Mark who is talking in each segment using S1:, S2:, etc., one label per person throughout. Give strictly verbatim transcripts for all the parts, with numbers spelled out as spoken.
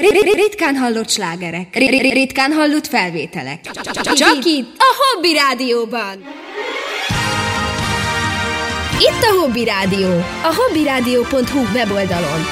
S1: Ritkán hallott slágerek, ritkán hallott felvételek. Csak itt, a Hobby Rádióban. Itt a Hobby Rádió, a hobbyradio pont hu weboldalon.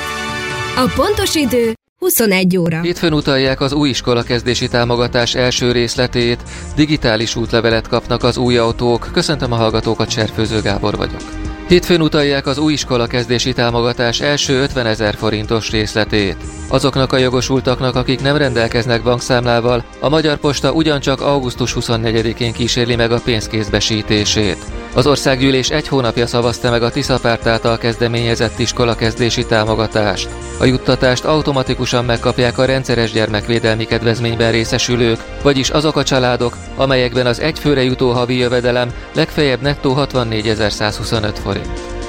S1: A pontos idő huszonegy óra.
S2: Hétfőn utalják az új iskolakezdési támogatás első részletét, digitális útlevelet kapnak az új autók. Köszöntöm a hallgatókat, Cserfőző Gábor vagyok. Hétfőn utalják az új iskolakezdési támogatás első ötvenezer forintos részletét. Azoknak a jogosultaknak, akik nem rendelkeznek bankszámlával, a Magyar Posta ugyancsak augusztus huszonnegyedikén kísérli meg a pénzkézbesítését. Az országgyűlés egy hónapja szavazta meg a Tisza Párt által kezdeményezett iskolakezdési támogatást. A juttatást automatikusan megkapják a rendszeres gyermekvédelmi kedvezményben részesülők, vagyis azok a családok, amelyekben az egyfőre jutó havi jövedelem legfeljebb nettó hatvannégyezer-százhuszonöt forint.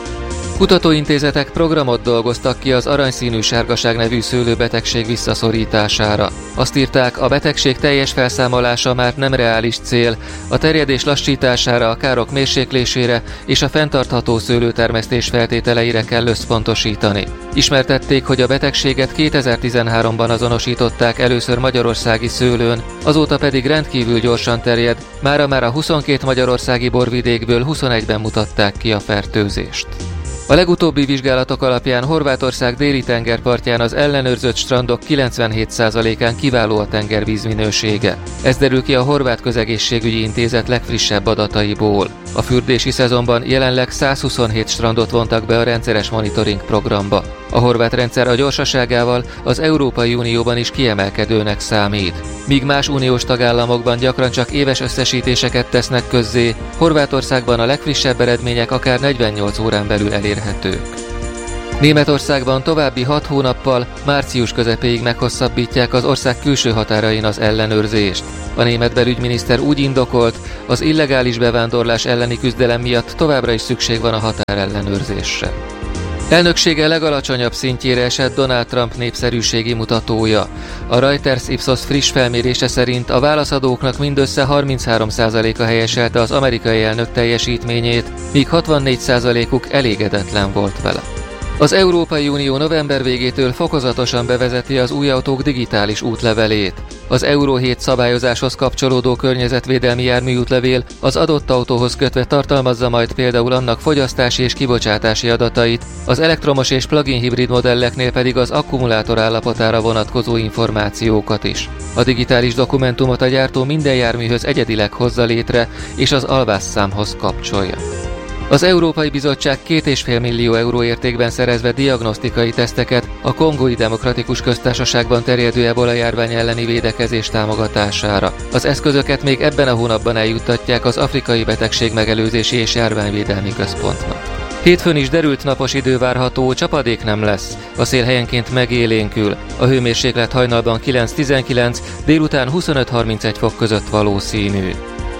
S2: Kutatóintézetek programot dolgoztak ki az aranyszínű sárgaság nevű szőlőbetegség visszaszorítására. Azt írták, a betegség teljes felszámolása már nem reális cél, a terjedés lassítására, a károk mérséklésére és a fenntartható szőlőtermesztés feltételeire kell összpontosítani. Ismertették, hogy a betegséget kétezer-tizenháromban azonosították először magyarországi szőlőn, azóta pedig rendkívül gyorsan terjed, mára már a huszonkét magyarországi borvidékből huszonegyben mutatták ki a fertőzést. A legutóbbi vizsgálatok alapján Horvátország déli tengerpartján az ellenőrzött strandok kilencvenhét százalékán kiváló a tengervíz minősége. Ez derül ki a Horvát Közegészségügyi Intézet legfrissebb adataiból. A fürdési szezonban jelenleg százhuszonhét strandot vontak be a rendszeres monitoring programba. A horvát rendszer a gyorsaságával az Európai Unióban is kiemelkedőnek számít. Míg más uniós tagállamokban gyakran csak éves összesítéseket tesznek közzé, Horvátországban a legfrissebb eredmények akár negyvennyolc órán belül elérhetők. Németországban további hat hónappal, március közepéig meghosszabbítják az ország külső határain az ellenőrzést. A német belügyminiszter úgy indokolt, az illegális bevándorlás elleni küzdelem miatt továbbra is szükség van a határellenőrzésre. Elnöksége legalacsonyabb szintjére esett Donald Trump népszerűségi mutatója. A Reuters Ipsos friss felmérése szerint a válaszadóknak mindössze harminchárom százaléka helyeselte az amerikai elnök teljesítményét, míg hatvannégy százalékuk elégedetlen volt vele. Az Európai Unió november végétől fokozatosan bevezeti az új autók digitális útlevelét. Az Euró hét szabályozáshoz kapcsolódó környezetvédelmi járműútlevél az adott autóhoz kötve tartalmazza majd például annak fogyasztási és kibocsátási adatait, az elektromos és plug-in hibrid modelleknél pedig az akkumulátor állapotára vonatkozó információkat is. A digitális dokumentumot a gyártó minden járműhöz egyedileg hozza létre és az alvásszámhoz kapcsolja. Az Európai Bizottság két egész öt millió euró értékben szerezve diagnosztikai teszteket a Kongói Demokratikus Köztársaságban terjedő ebola járvány elleni védekezés támogatására. Az eszközöket még ebben a hónapban eljuttatják az Afrikai Betegség Megelőzési és Járványvédelmi Központnak. Hétfőn is derült napos idő várható, csapadék nem lesz. A szél helyenként megélénkül. A hőmérséklet hajnalban kilenc-tizenkilenc, délután huszonöt-harmincegy fok között valószínű.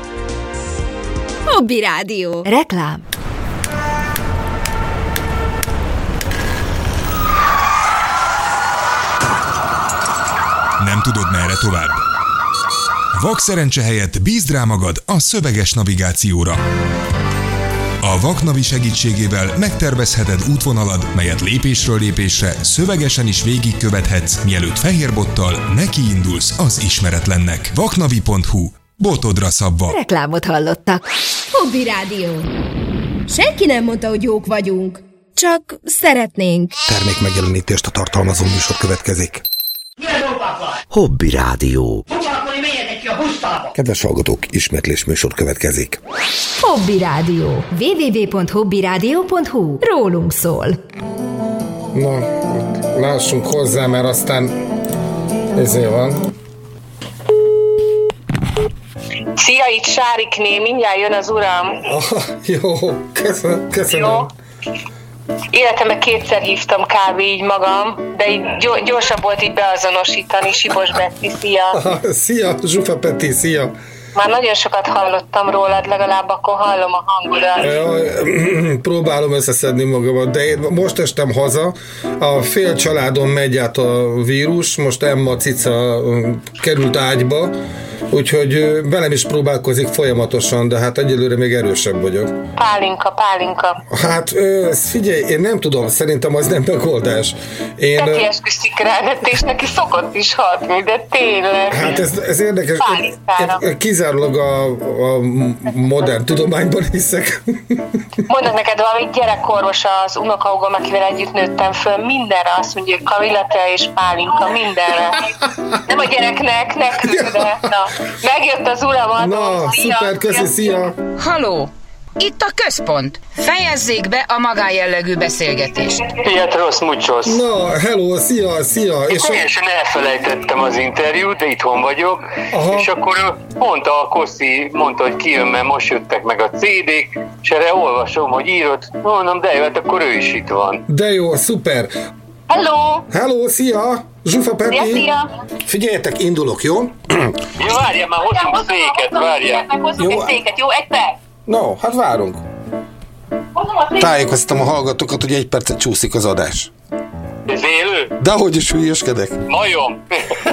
S1: Hobby Rádió. Reklám.
S3: Nem tudod, merre tovább? Vakszerencse helyett bízd rá magad a szöveges navigációra. A Vaknavi segítségével megtervezheted útvonalad, melyet lépésről lépésre szövegesen is végigkövethetsz, mielőtt fehérbottal nekiindulsz az ismeretlennek. vaknavi pont hu. Botodra szabva.
S1: Reklámot hallottak. Hobby Rádió. Senki nem mondta, hogy jók vagyunk. Csak szeretnénk.
S4: Termék megjelenítést a tartalmazó műsor következik.
S5: Hobby Rádió.
S4: Kedves hallgatók, ismétlés műsor következik.
S1: Hobby Rádió. double-u double-u double-u pont hobby rádió pont hu. Rólunk szól.
S6: Na, lássunk hozzá, mert aztán ezért van.
S7: Szia, itt Sárikné, mindjárt jön az uram.
S6: Ah, jó, köszönöm. köszönöm.
S7: Jó. Életemben kétszer hívtam kb. Így magam, de így gyorsabb volt így beazonosítani. Sibos Betty, szia.
S6: Ah, szia, Zsufa Peti, szia.
S7: Már nagyon sokat hallottam rólad, legalább akkor hallom a hangodat.
S6: Ja, próbálom összeszedni magamat, de én most estem haza, a fél családon megy át a vírus, most Emma cica került ágyba, úgyhogy velem is próbálkozik folyamatosan, de hát egyelőre még erősebb vagyok.
S7: Pálinka, pálinka.
S6: Hát figyelj, én nem tudom, szerintem az nem megoldás. Én,
S7: Neki esküszik rá, és neki szokott is hatni, de tényleg.
S6: Hát ez, ez érdekes. Én kizárólag a, a modern tudományban hiszek.
S7: Mondok neked valami, gyerekkorvos az unokahúgom, akivel együtt nőttem föl, mindenre azt mondja, hogy kavillatea és pálinka, mindenre. Nem a gyereknek, nekünk, de na. Megjött az uram,
S6: na, szia, szuper, köszi, szia.
S8: Halló, itt a központ. Fejezzék be a magánjellegű beszélgetést.
S9: Pietros muchos.
S6: Na, hello, szia, szia.
S9: Én és teljesen a... elfelejtettem az interjút, de itthon vagyok. Aha. És akkor mondta a Kossi, mondta, hogy kijön, mert most jöttek meg a cé dék, és erre olvasom, hogy írod. Mondom, de jó, hát akkor ő is itt van.
S6: De jó, szuper.
S7: Hello.
S6: Hello, szia. Zsufa Pepi.
S7: Szia, szia.
S6: Figyeljetek, indulok, jó?
S9: Jó, várjál, már hozunk széket, várjál.
S7: Hozunk egy széket, jó? Egy perc.
S6: No, hát várunk. Tájékoztatom a hallgatókat, hogy egy percet csúszik az adás.
S9: Ez élő?
S6: Dehogy is hülyeskedek.
S9: Majom.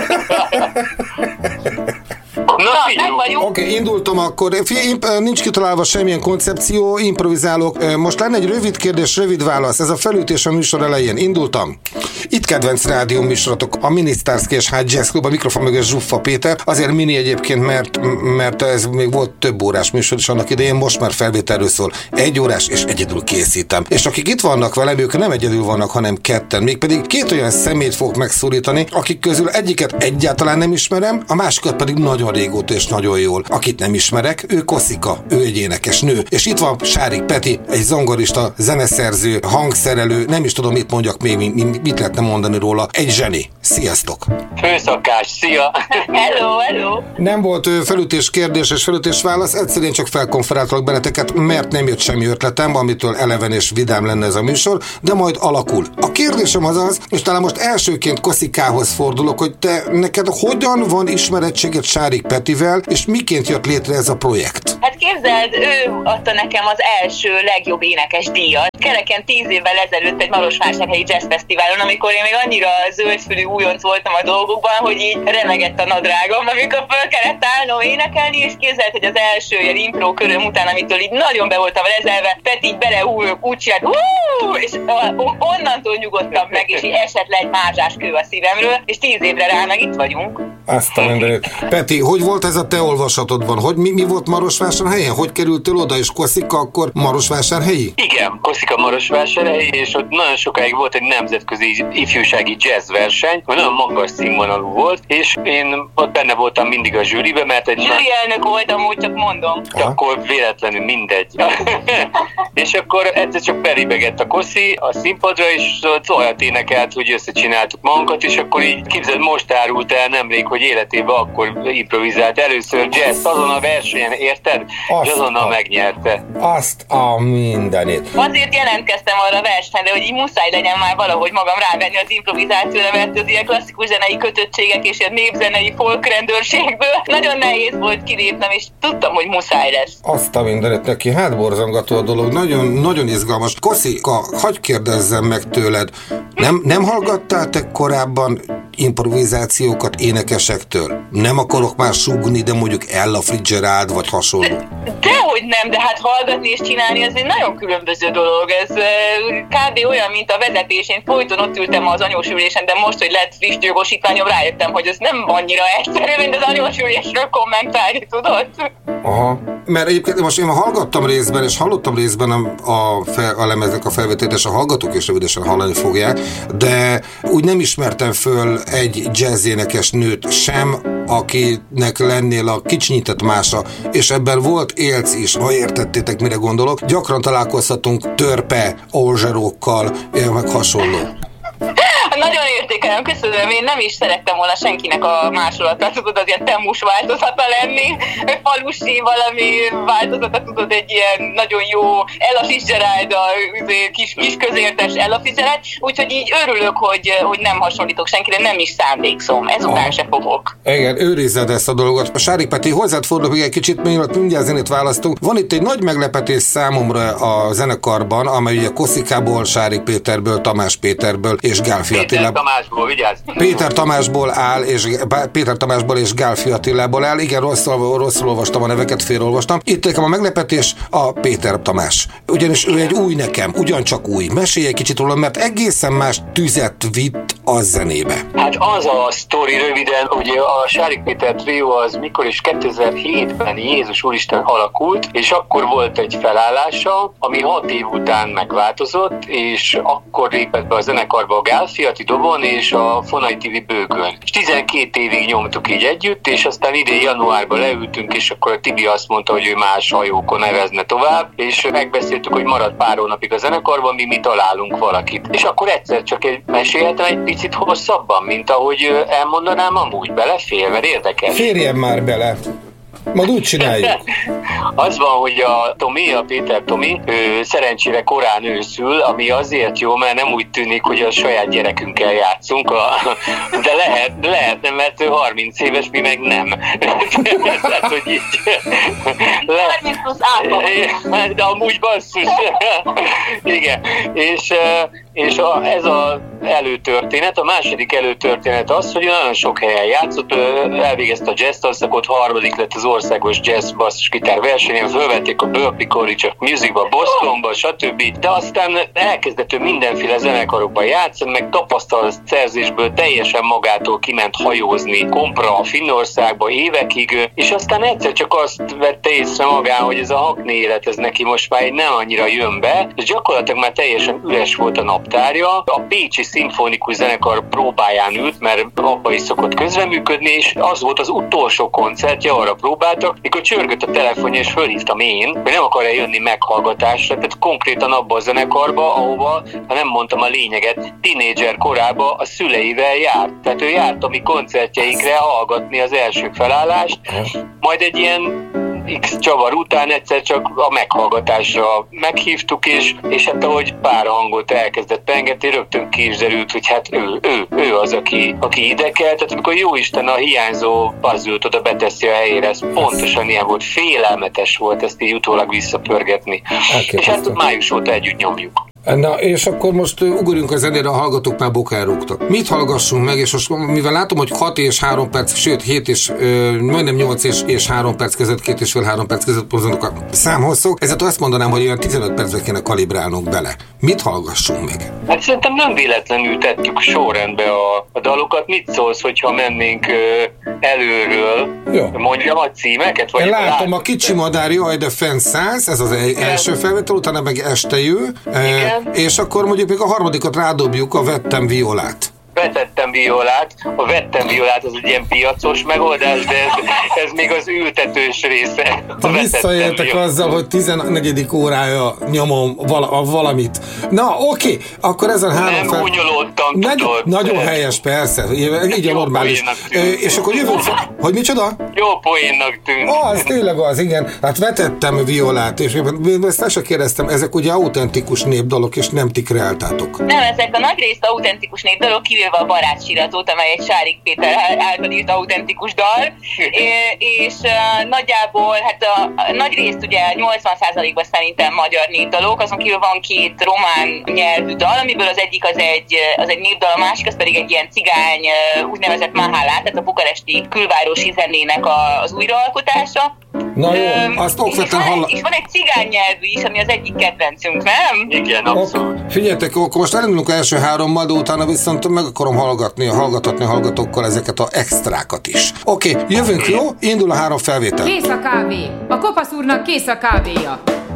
S6: Oké, okay, indultam akkor. Figyelj, nincs kitalálva semmilyen koncepció, improvizálok. Most lenne egy rövid kérdés, rövid válasz. Ez a felütés a műsor elején. Indultam. Itt kedvenc rádió műsorotok, a Minisztárszki és Hágy Jazz Club, a mikrofon mögött Zsuffa Péter. Azért mini egyébként, mert, mert ez még volt több órás műsor is annak idején, most már felvételről szól. Egy órás, és egyedül készítem. És akik itt vannak velem, ők nem egyedül vannak, hanem ketten. Mégpedig két olyan szemét fogok megszólítani, akik közül egyiket egyáltalán nem ismerem, a másikat pedig nagyon régóta és nagyon jól. Akit nem ismerek, ő Koszika, ő egy énekes nő. És itt van Sárik Peti, egy zongorista, zeneszerző, hangszerelő, nem is tudom, mit mondjak még, mit lehetne mondani róla. Egy zseni. Sziasztok!
S9: Főszakás, szia!
S7: Hello, hello!
S6: Nem volt felütés kérdés és felütés válasz, egyszerűen csak felkonferáltalak benneteket, mert nem jött semmi ötletem, amitől eleven és vidám lenne ez a műsor, de majd alakul. A kérdésem az az, és talán most elsőként Koszikához fordulok, hogy te neked hogyan van ismerettséged Sárik Petivel, és miként jött létre ez a projekt?
S10: Hát képzeld, ő adta nekem az első legjobb énekes díjat. Kereken tíz évvel ezelőtt egy Marosvásárhelyi Jazz Fesztiválon, amikor én még annyira zöldfülű újonc voltam a dolgokban, hogy így remegett a nadrágom, amikor föl kellett állnom énekelni, és képzeld, hogy az első ilyen impro köröm után, amitől így nagyon be voltam lezelve, Peti így bele úgy csinált, és onnantól nyugodtam meg, és így esett le egy mázsás kő a szívemről, és tíz évre rá meg itt vagyunk.
S6: Azt a mindenit. Peti, hogy volt ez a te olvasatodban? Hogy mi, mi volt Marosvásárhelyen? Hogy kerültél oda, és Koszika akkor Marosvásárhelyi?
S9: Igen, Koszika Marosvásárhelyi, és ott nagyon sokáig volt egy nemzetközi ifjúsági jazz verseny, nagyon magas színvonalú volt, és én ott benne voltam mindig a zsűribe, mert egy...
S10: Zsűri elnök voltam, úgy csak mondom.
S9: Akkor véletlenül mindegy. És akkor egyszer csak belibegett a Koszi a színpadra, és olyat énekelt, hogy összecsináltuk magunkat, és akkor így képzeld, most árult el nemrég, hogy életében akkor improvizált először jazz azon a versenyen, érted? Azt és azonnal a... megnyerte.
S6: Azt a mindenit.
S10: Azért jelentkeztem arra a versenyre, hogy így muszáj legyen már valahogy magam rávenni az improvizációra, mert az ilyen klasszikus zenei kötöttségek és ilyen népzenei folkrendőrségből nagyon nehéz volt kilépnem, és tudtam, hogy muszáj lesz.
S6: Azt a mindenit neki, hát borzongató a dolog, nagyon, nagyon izgalmas. Koszika, hagyj kérdezzem meg tőled, nem, nem hallgattál te korábban improvizációkat énekesektől? Nem akarok már sugni, de mondjuk Ella Fitzgerald vagy hasonló.
S10: Dehogy nem, de hát hallgatni és csinálni ez egy nagyon különböző dolog. Ez kb. Olyan, mint a vezetés. Én folyton ott ültem az anyósülésen, de most, hogy lett friss jogosítványom, rájöttem, hogy ez nem annyira egyszerű, mint az anyósülésről kommentálni, tudod?
S6: Aha. Mert egyébként most én hallgattam részben, és hallottam részben a, a, fel, a lemeznek a felvételt, és a hallgatók is rövidesen hallani fogják, de úgy nem ismertem föl egy jazzénekes nőt sem, akinek lennél a kicsinyített mása, és ebben volt élc is, ha értettétek, mire gondolok. Gyakran találkozhatunk törpe, olzserókkal, meg hasonló.
S10: Nagyon értékelem, köszönöm, én nem is szerettem volna senkinek a másolatát, tudod, az ilyen temus változata lenni, falusi valami változata, tudod, egy ilyen nagyon jó Ella Fitzgerald, a kis, kis közértes Ella Fitzgerald, úgyhogy így örülök, hogy, hogy nem hasonlítok senkire, nem is szándékszom, ezután se fogok.
S6: Igen, őrizzed ezt a dolgot. A Sárik Peti, hozzád fordulok még egy kicsit, mielőtt mindjárt zenét választunk. Van itt egy nagy meglepetés számomra a zenekarban, amely ugye Koszikából, Sárik Péterből, Tamás Péterből és Gál Fiat Attilából.
S9: Péter Tamásból, vigyázz.
S6: Péter Tamásból áll, és Péter Tamásból és Gálfi Attilából áll. Igen, rosszul, rosszul olvastam a neveket, félreolvastam. Itt nekem a meglepetés a Péter Tamás. Ugyanis ő egy új nekem, ugyancsak új. Mesélj egy kicsit róla, mert egészen más tüzet vitt a zenébe.
S9: Hát az a sztori röviden, ugye a Sárik Péter trió az mikor is kétezer-hétben Jézus Úristen alakult, és akkor volt egy felállása, ami hat év után megváltozott, és akkor lépett be a zenekarba a Gálfi Ati dobon és a Fonai té vé bőgön. És tizenkét évig nyomtuk így együtt, és aztán idén januárban leültünk, és akkor a Tibi azt mondta, hogy ő más hajókon nevezne tovább, és megbeszéltük, hogy marad pár hónapig a zenekarban, mi mi találunk valakit. És akkor egyszer csak egy, mesélhetem egy picit hosszabban, mint ahogy elmondanám amúgy, belefér, mert érdekes.
S6: Férjen már bele! Majd úgy csináljuk.
S9: Az van, hogy a Tomi, a Péter Tomi, ő szerencsére korán őszül, ami azért jó, mert nem úgy tűnik, hogy a saját gyerekünkkel játszunk, a, de lehet, lehetne, mert ő harminc éves, mi meg nem. Tehát, hogy így...
S10: harminc plusz átlag.
S9: De amúgy basszus. Igen. És... És a, ez az előtörténet, a második előtörténet az, hogy nagyon sok helyen játszott, elvégezte a jazz tanszakot, harmadik lett az országos jazz basszusgitár versenyen, fölvették a Berklee College of Musicba, Bostonba, stb. De aztán elkezdett ő mindenféle zenekarokban játszani, meg tapasztalatszerzésből teljesen magától kiment hajózni Kompra, Finnországba évekig, és aztán egyszer csak azt vette észre magán, hogy ez a hakni élet, ez neki most már nem annyira jön be, és gyakorlatilag már teljesen üres volt a nap. A Pécsi Szimfonikus Zenekar próbáján ült, mert abba is szokott közreműködni, és az volt az utolsó koncertje, arra próbáltak, mikor csörgött a telefonja, és fölhívtam én, hogy nem akar-e jönni meghallgatásra, tehát konkrétan abba a zenekarba, ahova, ha nem mondtam a lényeget, tínédzser korába a szüleivel járt. Tehát ő járt a mi koncertjeinkre hallgatni az első felállást, majd egy ilyen X csavar után egyszer csak a meghallgatásra meghívtuk, és, és hát ahogy pár hangot elkezdett pengetni, rögtön ki is derült, hogy hát ő, ő, ő az, aki, aki ide kell. Tehát amikor jóisten a hiányzó puzzle-t oda beteszi a helyére, ez pontosan ilyen volt, félelmetes volt ezt így utólag visszapörgetni. Elképesztő. És hát május óta együtt nyomjuk.
S6: Na, és akkor most uh, ugorjunk a zenére, a hallgatók már bokán rúgtak. Mit hallgassunk meg, és most mivel látom, hogy hat és három perc, sőt hét és uh, majdnem nyolc és, és három perc között, két és fél három perc között pozonok a számhosszok, ezért azt mondanám, hogy olyan tizenöt percbe kéne kalibrálnunk bele. Mit hallgassunk meg?
S9: Hát szerintem nem véletlenül tettük sorrendbe a, a dalokat. Mit szólsz, hogyha mennénk uh, előről? Jó. Mondjam a címeket? Vagy
S6: Én látom a Kicsi madár, jaj, de fenn száz, ez az első felvétel, utána meg Este jő. Igen. És akkor mondjuk még a harmadikat rádobjuk, a Vettem violát.
S9: Vetettem violát. A vettem violát az egy ilyen piacos megoldás, de ez, ez még az ültetős része.
S6: Visszaéltek azzal, hogy tizennegyedik órája nyomom vala, valamit. Na, oké, okay. Akkor ezen három
S9: Nem fel... gúnyolódtam,
S6: Nagy, tudod. Nagyon helyes, persze. Így a normális. És akkor jövünk fel... Hogy micsoda?
S9: Jó poénnak tűnt.
S6: Az, tényleg az, igen. Hát vetettem violát, és ezt el sem kérdeztem, ezek ugye autentikus népdalok, és nem ti kreáltátok.
S10: Nem, ezek a nagy részt autentikus népdalok, a Barátsiratot, amely egy Sárik Péter által írt autentikus dal, és uh, nagyjából, hát a, a nagy részt ugye nyolcvan százalékban szerintem magyar népdalok, azon kívül van két román nyelvű dal, amiből az egyik az egy, az egy népdal, a másik az pedig egy ilyen cigány úgynevezett mahálát, tehát a bukaresti külvárosi zenének a, az újraalkotása.
S6: Na jó, Öm, azt okvetlen hall...
S10: És van egy cigány nyelvű is, ami az egyik kedvencünk, nem?
S9: Igen, abszolút.
S6: Ok, figyeljetek, akkor most elindulunk első hárommal, de utána viszont meg akarom hallgatni, hallgatatni a hallgatókkal ezeket a extrákat is. Oké, okay, jövünk, jó? Indul a három felvétel.
S11: Kész a kávé. A kopasz úrnak kész a kávéja.